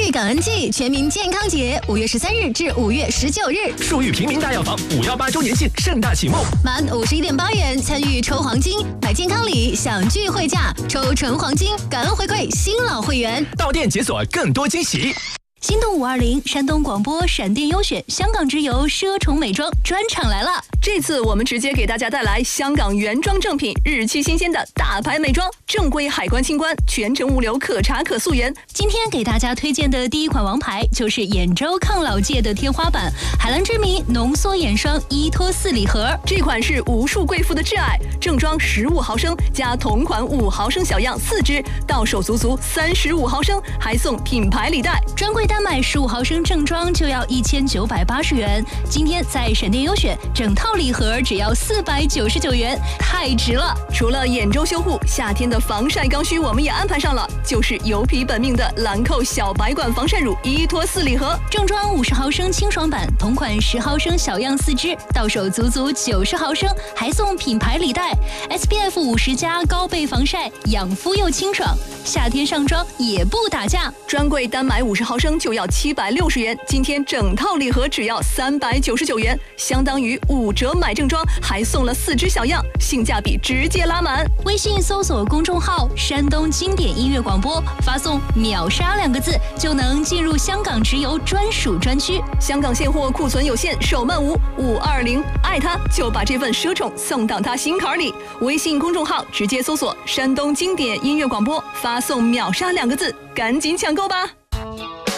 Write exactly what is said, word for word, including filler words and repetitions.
裕感恩季全民健康节，五月十三日至五月十九日， 树裕平民大药房五幺八周年庆盛大启幕， 满五十一点八元参与抽黄金，买健康礼享聚会价，抽纯黄金，感恩回馈新老会员， 到店解锁更多惊喜。 心动五二零，山东广播闪电优选，香港直邮奢宠美妆专场来了。 这次我们直接给大家带来香港原装正品，日期新鲜的大牌美妆，正规海关清关，全程物流可查可溯源。 今天给大家推荐的第一款王牌就是兖州抗老界的天花板海蓝之谜浓缩眼霜依托四礼盒， 这款是无数贵妇的挚爱，正装十五毫升加同款五毫升小样四支，到手足足三十五毫升，还送品牌礼袋。 专柜单买十五毫升正装就要一千九百八十元，今天在闪电优选整套礼盒只要四百九十九元，太值了！ 除了兖州修护，夏天的防晒刚需我们也安排上了，就是油皮本命的兰蔻小白管防晒乳依托四礼盒， 正装五十毫升清爽版，同款十毫升小样四支，到手足足九十毫升，还送品牌礼袋 ，S P F 五十加高倍防晒，养肤又清爽，夏天上妆也不打架。 专柜单买五十毫升就要七百六十元，今天整套礼盒只要三百九十九元，相当于五折买正装，还送了四支小样，性价比直接拉满。 微信搜索公众号山东经典音乐广播，发送秒杀两个字就能进入香港直邮专属专区。 香港现货库存有限，手慢无五二零，爱他就把这份奢宠送到他心坎里。微信公众号直接搜索山东经典音乐广播，发送秒杀两个字，赶紧抢购吧。